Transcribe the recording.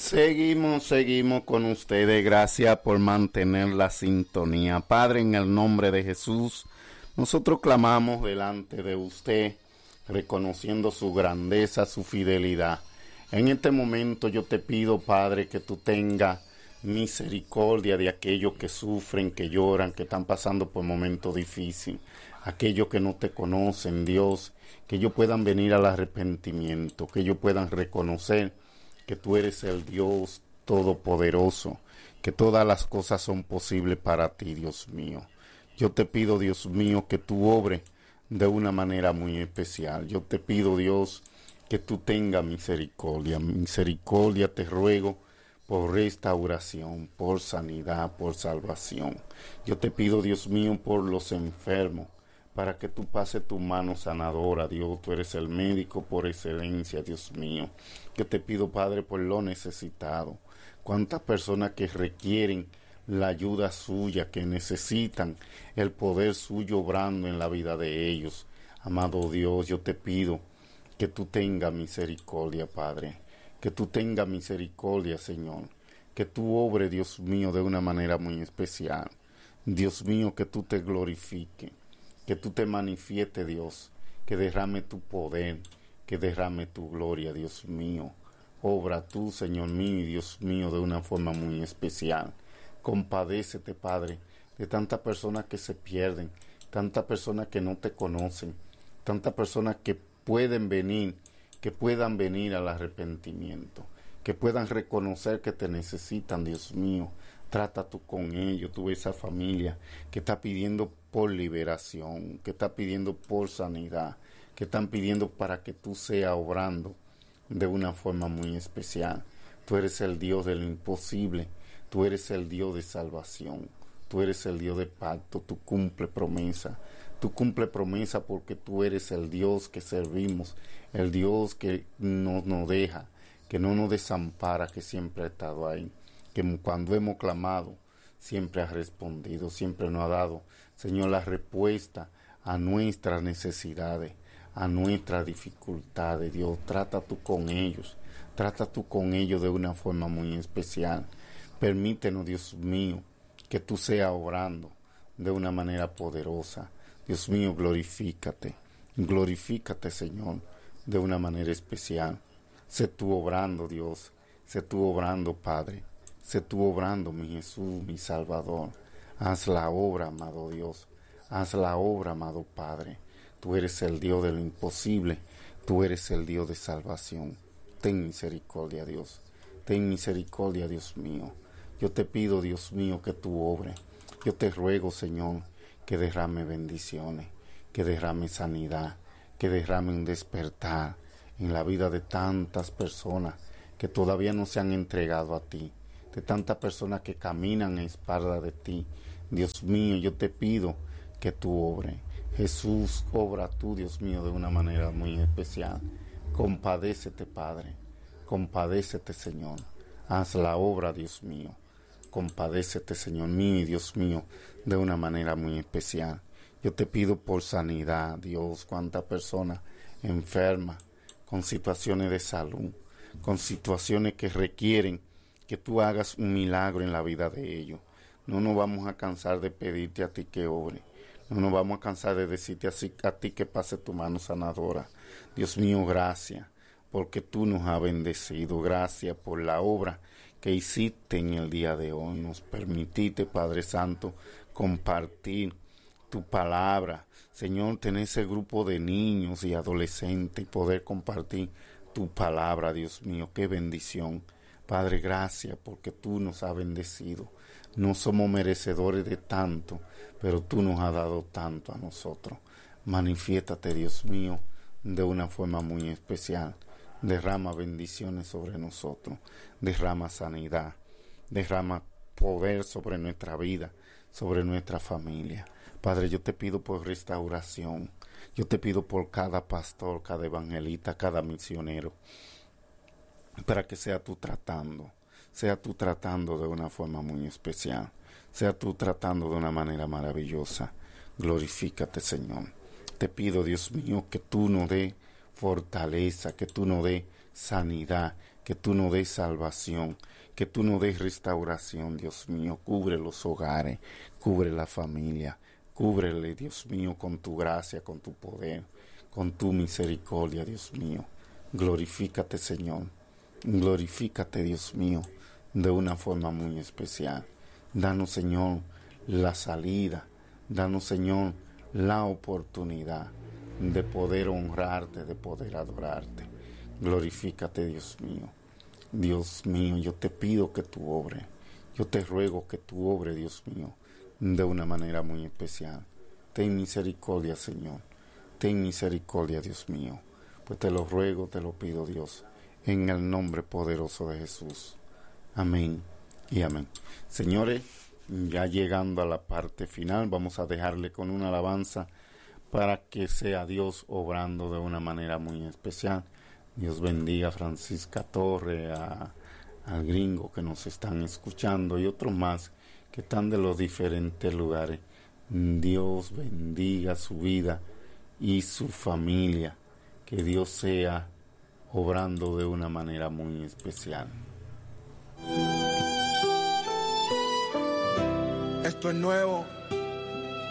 Seguimos con ustedes. Gracias por mantener la sintonía. Padre, en el nombre de Jesús, nosotros clamamos delante de usted, reconociendo su grandeza, su fidelidad. En este momento yo te pido, Padre, que tú tengas misericordia de aquellos que sufren, que lloran, que están pasando por momentos difíciles. Aquellos que no te conocen, Dios, que ellos puedan venir al arrepentimiento, que ellos puedan reconocer que tú eres el Dios todopoderoso, que todas las cosas son posibles para ti, Dios mío. Yo te pido, Dios mío, que tú obres de una manera muy especial. Yo te pido, Dios, que tú tengas misericordia. Misericordia te ruego por restauración, por sanidad, por salvación. Yo te pido, Dios mío, por los enfermos, para que tú pases tu mano sanadora, Dios. Tú eres el médico por excelencia, Dios mío. Yo te pido, Padre, por lo necesitado. Cuántas personas que requieren la ayuda suya, que necesitan el poder suyo obrando en la vida de ellos. Amado Dios, yo te pido que tú tengas misericordia, Padre. Que tú tengas misericordia, Señor. Que tú obres, Dios mío, de una manera muy especial. Dios mío, que tú te glorifiques. Que tú te manifiestes, Dios, que derrame tu poder, que derrame tu gloria, Dios mío. Obra tú, Señor mío y Dios mío, de una forma muy especial. Compadécete, Padre, de tantas personas que se pierden, tantas personas que no te conocen, tantas personas que puedan venir al arrepentimiento, que puedan reconocer que te necesitan, Dios mío. Trata tú con ellos, tú esa familia que está pidiendo por liberación, que está pidiendo por sanidad, que están pidiendo para que tú seas obrando de una forma muy especial. Tú eres el Dios de lo imposible, tú eres el Dios de salvación, tú eres el Dios de pacto, tú cumple promesa porque tú eres el Dios que servimos, el Dios que no nos deja, que no nos desampara, que siempre ha estado ahí. Que cuando hemos clamado, siempre has respondido, siempre nos ha dado, Señor, la respuesta a nuestras necesidades, a nuestras dificultades. Dios, trata tú con ellos de una forma muy especial. Permítenos, Dios mío, que tú seas obrando de una manera poderosa. Dios mío, glorifícate, Señor, de una manera especial. Sé tú obrando, Dios, sé tú obrando, Padre. Sé tú obrando, mi Jesús, mi Salvador. Haz la obra, amado Dios. Haz la obra, amado Padre. Tú eres el Dios de lo imposible. Tú eres el Dios de salvación. Ten misericordia, Dios. Ten misericordia, Dios mío. Yo te pido, Dios mío, que tú obres. Yo te ruego, Señor, que derrame bendiciones, que derrame sanidad, que derrame un despertar en la vida de tantas personas que todavía no se han entregado a ti, de tantas personas que caminan a espaldas de ti. Dios mío, yo te pido que tú obres. Jesús, obra tú, Dios mío, de una manera muy especial. Compadécete, Padre. Compadécete, Señor. Haz la obra, Dios mío. Compadécete, Señor mío y Dios mío, de una manera muy especial. Yo te pido por sanidad, Dios, cuántas personas enfermas, con situaciones de salud, con situaciones que requieren que tú hagas un milagro en la vida de ellos. No nos vamos a cansar de pedirte a ti que obre. No nos vamos a cansar de decirte así a ti que pase tu mano sanadora. Dios mío, gracias, porque tú nos has bendecido. Gracias por la obra que hiciste en el día de hoy. Nos permitiste, Padre Santo, compartir tu palabra. Señor, tener ese grupo de niños y adolescentes y poder compartir tu palabra, Dios mío. Qué bendición. Padre, gracias porque tú nos has bendecido. No somos merecedores de tanto, pero tú nos has dado tanto a nosotros. Manifiéstate, Dios mío, de una forma muy especial. Derrama bendiciones sobre nosotros. Derrama sanidad. Derrama poder sobre nuestra vida, sobre nuestra familia. Padre, yo te pido por restauración. Yo te pido por cada pastor, cada evangelista, cada misionero, para que sea tú tratando de una forma muy especial, sea tú tratando de una manera maravillosa. Glorifícate, Señor. Te pido, Dios mío, que tú nos dé fortaleza, que tú nos dé sanidad, que tú nos des salvación, que tú nos des restauración, Dios mío. Cubre los hogares, cubre la familia, cúbrele, Dios mío, con tu gracia, con tu poder, con tu misericordia, Dios mío. Glorifícate, Señor. Glorifícate, Dios mío, de una forma muy especial. Danos, Señor, la salida. Danos, Señor, la oportunidad de poder honrarte, de poder adorarte. Glorifícate, Dios mío. Dios mío, yo te pido que tú obres. Yo te ruego que tú obres, Dios mío, de una manera muy especial. Ten misericordia, Señor. Ten misericordia, Dios mío. Pues te lo ruego, te lo pido, Dios, en el nombre poderoso de Jesús. Amén y amén. Señores, ya llegando a la parte final, vamos a dejarle con una alabanza para que sea Dios obrando de una manera muy especial. Dios bendiga a Francisca Torre, al gringo que nos están escuchando y otros más que están de los diferentes lugares. Dios bendiga su vida y su familia. Que Dios sea obrando de una manera muy especial. Esto es nuevo.